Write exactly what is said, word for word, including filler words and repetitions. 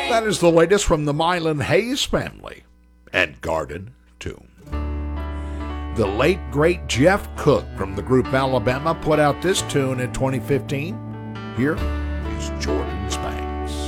That is the latest from the Mylan Hayes family and Garden Tune. The late, great Jeff Cook from the group Alabama put out this tune in twenty fifteen. Here is Georgia.